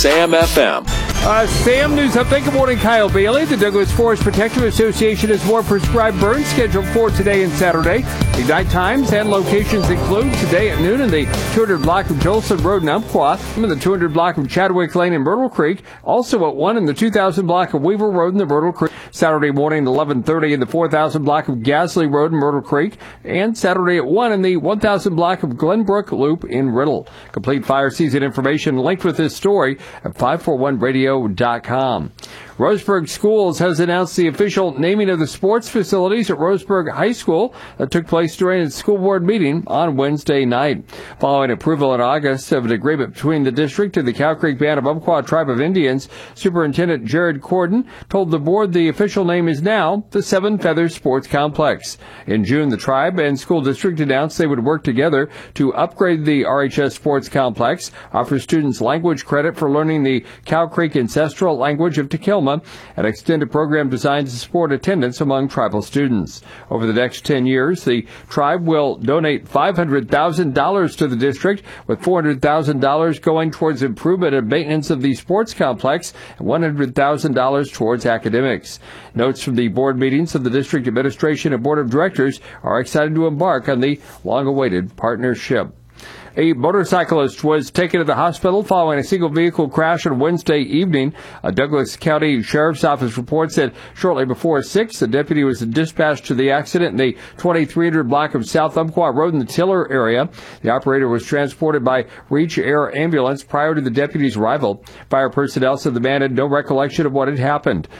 Sam FM. Sam, news update. Good morning, Kyle Bailey. The Douglas Forest Protective Association has more prescribed burns scheduled for today and Saturday. The night times and locations include today at noon in the 200 block of Jolson Road in Umpqua, in the 200 block of Chadwick Lane in Myrtle Creek, also at 1 in the 2000 block of Weaver Road in the Myrtle Creek, Saturday morning at 11:30 in the 4000 block of Gasly Road in Myrtle Creek, and Saturday at 1 in the 1000 block of Glenbrook Loop in Riddle. Complete fire season information linked with this story at 541radio.com. Roseburg Schools has announced the official naming of the sports facilities at Roseburg High School that took place during its school board meeting on Wednesday night. Following approval in August of an agreement between the district and the Cow Creek Band of Umpqua Tribe of Indians, Superintendent Jared Corden told the board the official name is now the Seven Feathers Sports Complex. In June, the tribe and school district announced they would work together to upgrade the RHS Sports Complex, offer students language credit for learning the Cow Creek ancestral language of Takelma, an extended program designed to support attendance among tribal students. Over the next 10 years, the tribe will donate $500,000 to the district, with $400,000 going towards improvement and maintenance of the sports complex and $100,000 towards academics. Notes from the board meetings of the district administration and board of directors are excited to embark on the long-awaited partnership. A motorcyclist was taken to the hospital following a single vehicle crash on Wednesday evening. A Douglas County Sheriff's Office report said shortly before 6, the deputy was dispatched to the accident in the 2300 block of South Umpqua Road in the Tiller area. The operator was transported by Reach Air Ambulance prior to the deputy's arrival. Fire personnel said the man had no recollection of what had happened.